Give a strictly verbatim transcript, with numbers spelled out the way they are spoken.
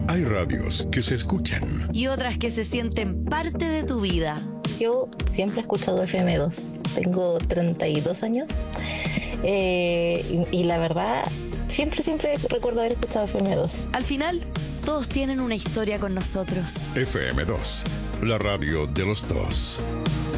Hay radios que se escuchan y otras que se sienten parte de tu vida. Yo siempre he escuchado F M dos. Tengo treinta y dos años eh, y, y la verdad, siempre, siempre recuerdo haber escuchado F M dos. Al final, todos tienen una historia con nosotros. F M dos, la radio de los dos.